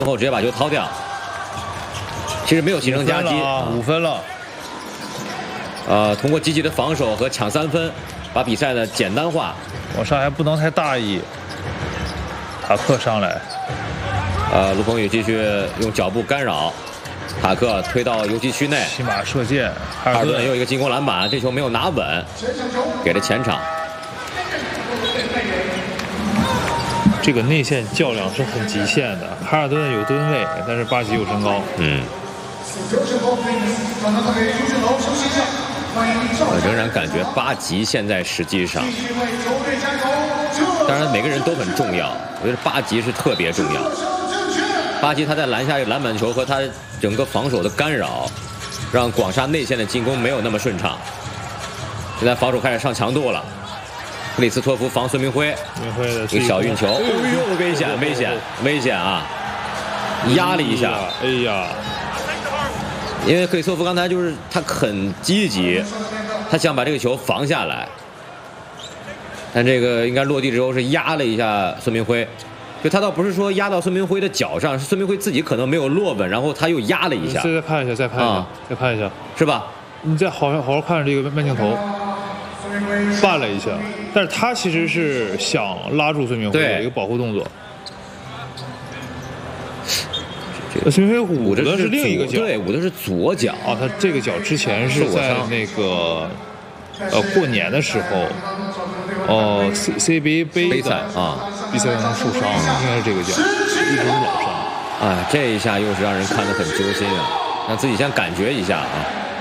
后直接把球掏掉。其实没有形成夹击 ，5分了。 通过积极的防守和抢3分，把比赛呢简单化。 广厦还不能太大意。塔克上来， 卢鹏宇继续用脚步干扰，塔克推到游击区内， 骑马射箭， 哈尔顿又一个进攻篮板，这球没有拿稳，给了前场。 这个内线较量是很极限的，哈尔顿有吨位，但是巴吉有身高。 我仍然感觉巴吉现在实际上，当然每个人都很重要，我觉得巴吉是特别重要。巴吉他在篮下有篮板球和他整个防守的干扰，让广厦内线的进攻没有那么顺畅。现在防守开始上强度了，克里斯托夫防孙明辉，一个小运球，哎呦，危险危险危险啊！压了一下， 哎呀。 因为克里斯托夫刚才就是他很积极，他想把这个球防下来，但这个应该落地之后是压了一下孙明辉，就他倒不是说压到孙明辉的脚上，是孙明辉自己可能没有落稳，然后他又压了一下。 再看一下，再看一下，再看一下， 是吧？ 你再好好看这个慢镜头，绊了一下，但是他其实是想拉住孙明辉的一个保护动作。孙明辉捂的是另一个脚， 对，捂的是左脚。 啊，他这个脚之前是在那个过年的时候，CBA 杯的比赛当中受伤，应该是这个脚，一直是老伤。 啊，这一下又是让人看得很揪心啊！让自己先感觉一下啊。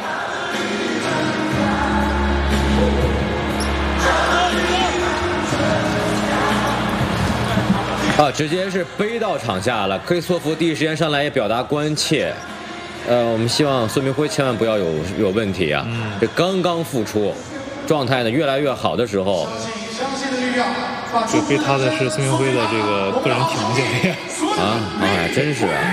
直接是背到场下了。克里斯托夫第一时间上来也表达关切。我们希望孙明辉千万不要有问题啊！这刚刚复出，状态呢越来越好的时候， 就被他的是孙明辉的这个个人体能教练还真是啊，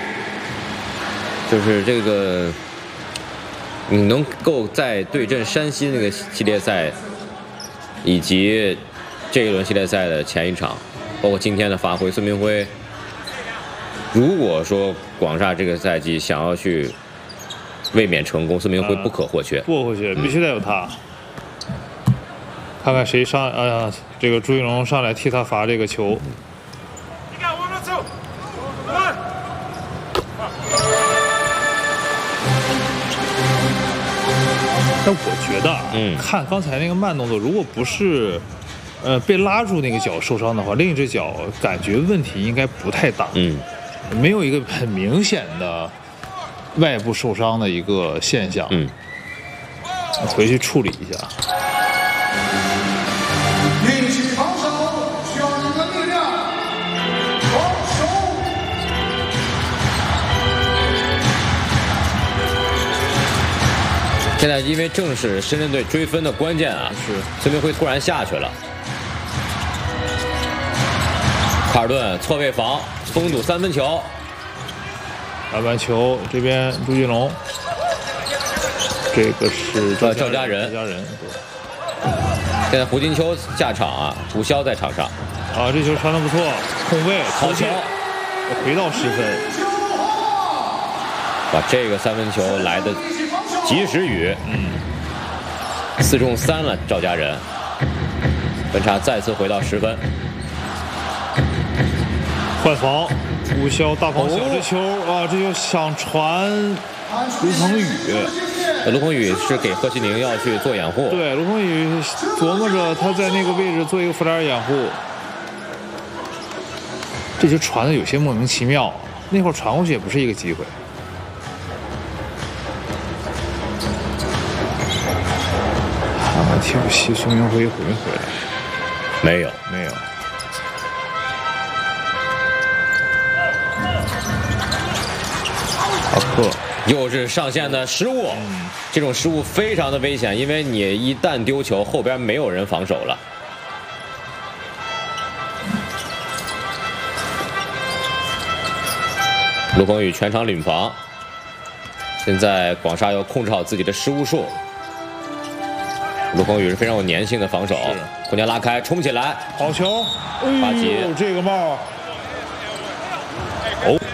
就是这个，你能够在对阵山西那个系列赛，以及这一轮系列赛的前一场。包括今天的发挥，孙明辉，如果说广厦这个赛季想要去卫冕成功，孙明辉不可或缺， 不可或缺，必须得有他。看看谁上，这个朱一龙上来替他罚这个球。但我觉得，看刚才那个慢动作，如果不是。被拉住那个脚受伤的话，另一只脚感觉问题应该不太大。没有一个很明显的外部受伤的一个现象。回去处理一下。 一起防守需要你的力量，防守。 现在因为正是深圳队追分的关键啊，是孙明辉突然下去了。卡尔顿错位防，封堵3分球， 篮板球这边朱俊龙，这个是赵家人。现在胡金秋下场啊，胡潇在场上。 这球传得不错，空位好球， 回到10分。 把这个3分球来的及时雨，4中3了，赵家人，分差再次回到10分。 换防，胡潇大跑小这球这就想传卢鹏宇。 卢鹏宇是给贺西宁要去做掩护。 对，卢鹏宇琢磨着他在那个位置做一个辅点掩护。这球传的有些莫名其妙，那会儿传过去也不是一个机会。替补席孙明辉回没回来？ 没有。 塔克又是上线的失误，这种失误非常的危险，因为你一旦丢球，后边没有人防守了。卢鹏宇全场领防，现在广厦要控制好自己的失误数。卢鹏宇是非常有粘性的防守，空间拉开，冲起来， 好球！ 巴吉这个帽。